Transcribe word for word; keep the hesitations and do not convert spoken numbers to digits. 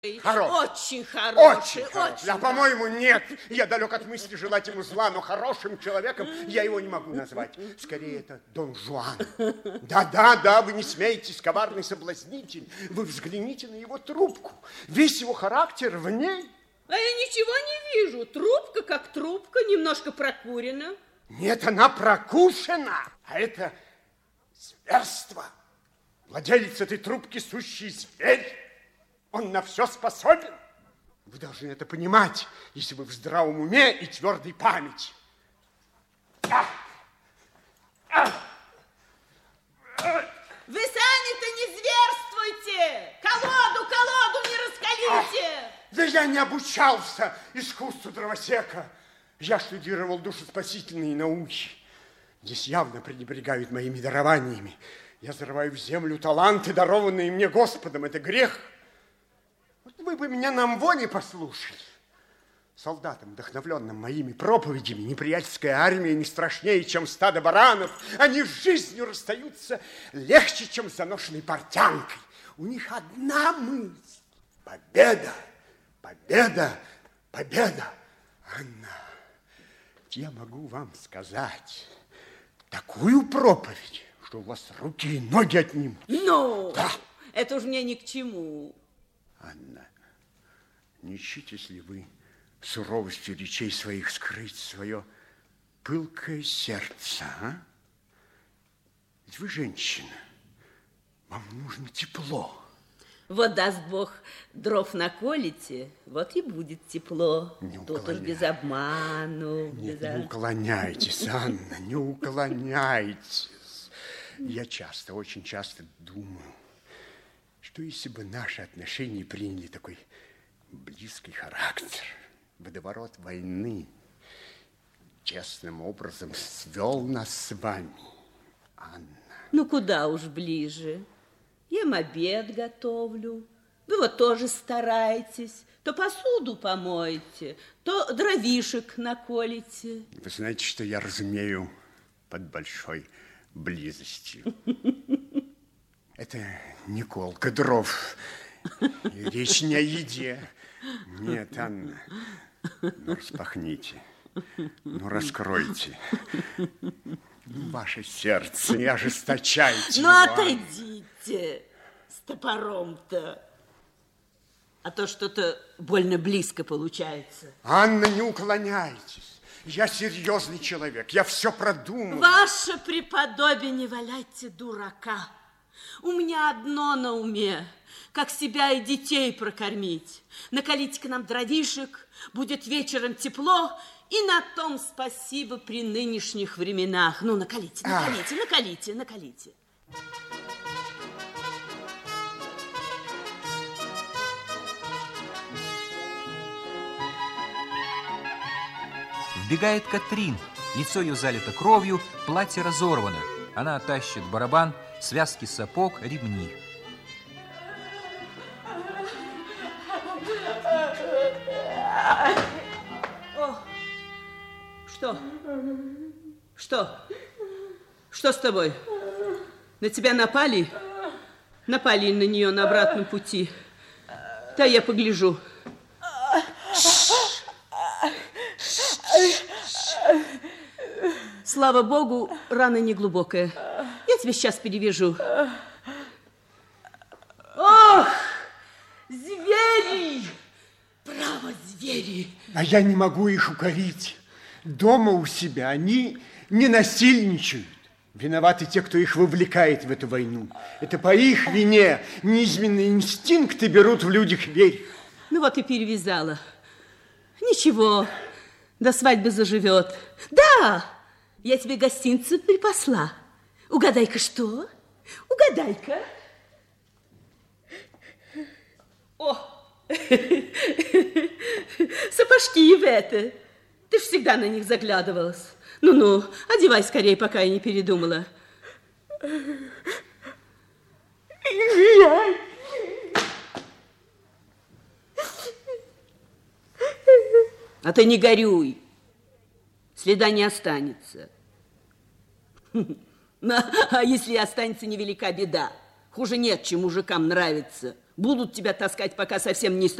Хороший. Очень хороший. Очень хороший. А, по-моему, нет. Я далек от мысли желать ему зла, но хорошим человеком я его не могу назвать. Скорее, это Дон Жуан. Да-да, да, вы не смеетесь, коварный соблазнитель. Вы взгляните на его трубку. Весь его характер в ней. А я ничего не вижу. Трубка как трубка, немножко прокурена. Нет, она прокушена. А это зверство. Владелец этой трубки сущий зверь. Он на все способен. Вы должны это понимать, если вы в здравом уме и твердой памяти. А! А! Вы сами-то не зверствуйте! Колоду, колоду не раскалите! А! Да я не обучался искусству дровосека. Я штудировал душеспасительные науки. Здесь явно пренебрегают моими дарованиями. Я зарываю в землю таланты, дарованные мне Господом. Это грех. Вот вы бы меня на Амвоне послушали. Солдатам, вдохновленным моими проповедями, неприятельская армия не страшнее, чем стадо баранов. Они с жизнью расстаются легче, чем с заношенной портянкой. У них одна мысль. Победа, победа, победа. Анна, я могу вам сказать такую проповедь, что у вас руки и ноги отнимут. Ну, да. Это уж мне ни к чему. Анна, не ищитесь ли вы суровостью речей своих скрыть свое пылкое сердце, а? Ведь вы женщина, вам нужно тепло. Вот даст Бог, дров наколите, вот и будет тепло. Не Тут уж без обману. Нет, без... не уклоняйтесь, Анна, не уклоняйтесь. Я часто, очень часто думаю, что если бы наши отношения приняли такой близкий характер, водоворот войны честным образом свел нас с вами, Анна. Ну, куда уж ближе. Я им обед готовлю. Вы вот тоже стараетесь. То посуду помоете, то дровишек наколите. Вы знаете, что я разумею под большой близостью. Это не колка дров, и речь не о еде. Нет, Анна, ну распахните, ну раскройте ваше сердце и ожесточайте Ну, его, отойдите с топором-то, а то что-то больно близко получается. Анна, не уклоняйтесь. Я серьезный человек, я все продумал. Ваше преподобие, не валяйте дурака. У меня одно на уме, как себя и детей прокормить. Накалите-ка нам дровишек, будет вечером тепло, и на том спасибо при нынешних временах. Ну, накалите, накалите, накалите, накалите. Вбегает Катрин. Лицо ее залито кровью, платье разорвано. Она тащит барабан, связки сапог, ремни. О, что? Что? Что с тобой? На тебя напали? Напали на нее на обратном пути. Да я погляжу. Слава Богу, рана не глубокая. Я тебя сейчас перевяжу. Ох, звери! Право, звери! А я не могу их укорить. Дома у себя они не насильничают. Виноваты те, кто их вовлекает в эту войну. Это по их вине низменные инстинкты берут в людях верх. Ну вот и перевязала. Ничего, до свадьбы заживет. Да, я тебе гостинцу припасла. Угадай-ка, что? Угадай-ка. О, сапожки в это. Ты ж всегда на них заглядывалась. Ну-ну, одевай скорее, пока я не передумала. А ты не горюй. Следа не останется. А если и останется, невелика беда. Хуже нет, чем мужикам нравится. Будут тебя таскать, пока совсем не